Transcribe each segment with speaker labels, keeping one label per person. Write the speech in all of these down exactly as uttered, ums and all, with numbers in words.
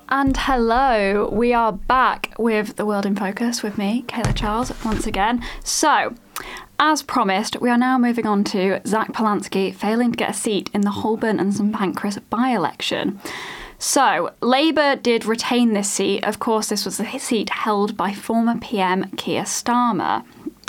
Speaker 1: And hello, we are back with The World in Focus with me, Kayla Charles, once again. So, as promised, we are now moving on to Zach Polansky failing to get a seat in the Holborn and Saint Pancras by-election. So, Labour did retain this seat. Of course, this was the seat held by former P M Keir Starmer.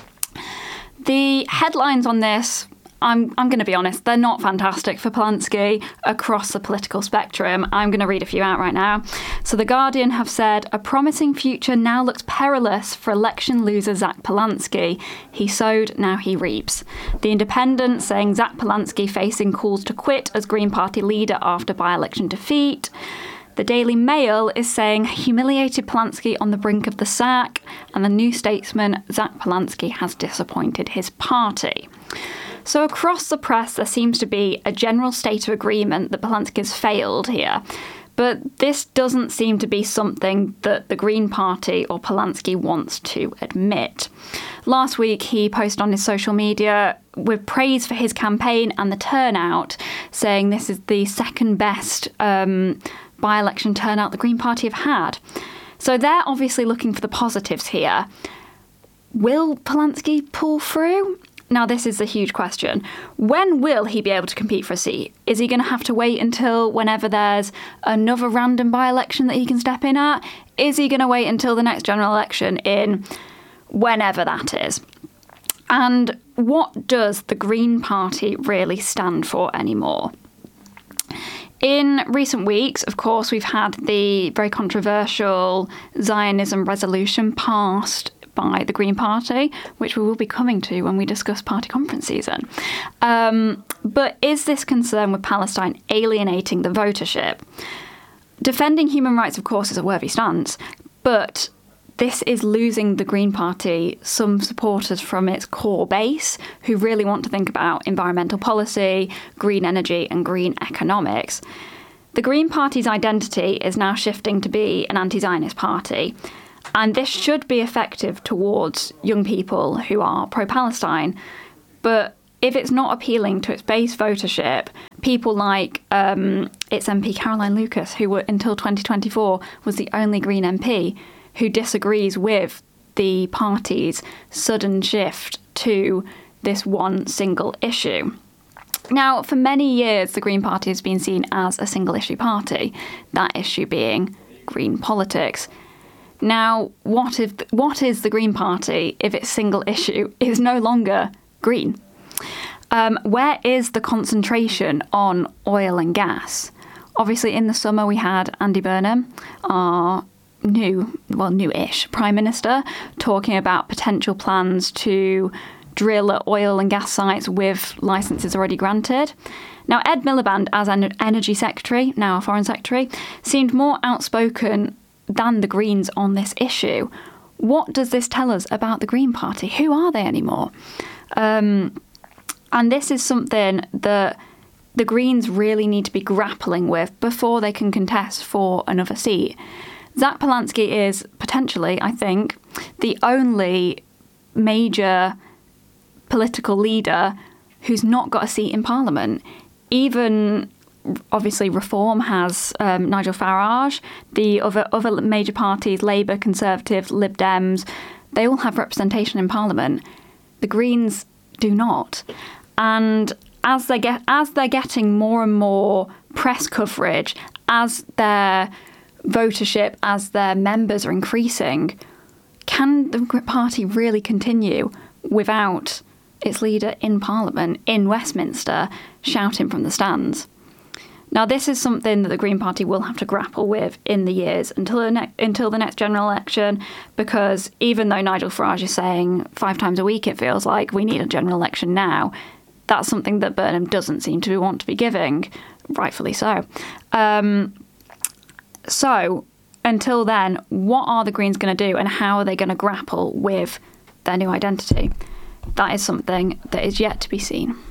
Speaker 1: The headlines on this, I'm I'm going to be honest, they're not fantastic for Polansky across the political spectrum. I'm going to read a few out right now. So The Guardian have said, a promising future now looks perilous for election loser Zach Polansky. He sowed, now he reaps. The Independent saying Zach Polansky facing calls to quit as Green Party leader after by-election defeat. The Daily Mail is saying humiliated Polansky on the brink of the sack. And the New Statesman, Zach Polansky has disappointed his party. So across the press, there seems to be a general state of agreement that Polansky has failed here. But this doesn't seem to be something that the Green Party or Polansky wants to admit. Last week, he posted on his social media with praise for his campaign and the turnout, saying this is the second best um, by-election turnout the Green Party have had. So they're obviously looking for the positives here. Will Polansky pull through? Now, this is a huge question. When will he be able to compete for a seat? Is he going to have to wait until whenever there's another random by-election that he can step in at? Is he going to wait until the next general election in whenever that is? And what does the Green Party really stand for anymore? In recent weeks, of course, we've had the very controversial Zionism resolution passed by the Green Party, which we will be coming to when we discuss party conference season. Um, but is this concern with Palestine alienating the votership? Defending human rights, of course, is a worthy stance, but this is losing the Green Party some supporters from its core base who really want to think about environmental policy, green energy and green economics. The Green Party's identity is now shifting to be an anti-Zionist party. And this should be effective towards young people who are pro-Palestine. But if it's not appealing to its base votership, people like um, its M P Caroline Lucas, who were, until twenty twenty-four was the only Green M P who disagrees with the party's sudden shift to this one single issue. Now, for many years, the Green Party has been seen as a single-issue party, that issue being green politics. Now, what if what is the Green Party if its single issue is no longer green? Um, where is the concentration on oil and gas? Obviously, in the summer, we had Andy Burnham, our new, well, new-ish Prime Minister, talking about potential plans to drill at oil and gas sites with licences already granted. Now, Ed Miliband, as an Energy Secretary, now a Foreign Secretary, seemed more outspoken than the Greens on this issue. What does this tell us about the Green Party? Who are they anymore? Um, and this is something that the Greens really need to be grappling with before they can contest for another seat. Zach Polansky is potentially, I think, the only major political leader who's not got a seat in Parliament. Even obviously, Reform has um, Nigel Farage. The other other major parties, Labour, Conservative, Lib Dems, they all have representation in Parliament. The Greens do not. And as they get as they're getting more and more press coverage, as their votership, as their members are increasing, can the party really continue without its leader in Parliament, in Westminster, shouting from the stands? Now, this is something that the Green Party will have to grapple with in the years until the, ne- until the next general election, because even though Nigel Farage is saying five times a week it feels like we need a general election now, that's something that Burnham doesn't seem to want to be giving, rightfully so. Um, so, until then, what are the Greens going to do and how are they going to grapple with their new identity? That is something that is yet to be seen.